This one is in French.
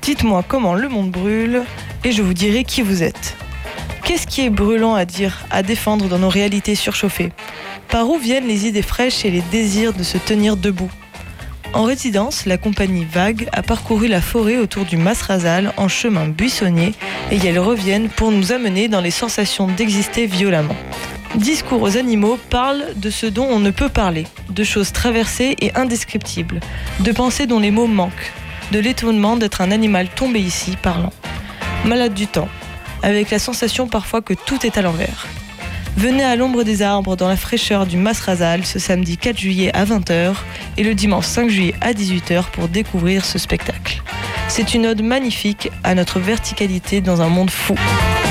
Dites-moi comment le monde brûle et je vous dirai qui vous êtes. Qu'est-ce qui est brûlant à dire, à défendre dans nos réalités surchauffées ? Par où viennent les idées fraîches et les désirs de se tenir debout ? En résidence, la compagnie Vague a parcouru la forêt autour du Mas Rasal en chemin buissonnier et elles reviennent pour nous amener dans les sensations d'exister violemment. Discours aux animaux parle de ce dont on ne peut parler, de choses traversées et indescriptibles, de pensées dont les mots manquent, de l'étonnement d'être un animal tombé ici parlant. Malade du temps, avec la sensation parfois que tout est à l'envers. Venez à l'ombre des arbres dans la fraîcheur du Mas Rasal ce samedi 4 juillet à 20h et le dimanche 5 juillet à 18h pour découvrir ce spectacle. C'est une ode magnifique à notre verticalité dans un monde fou.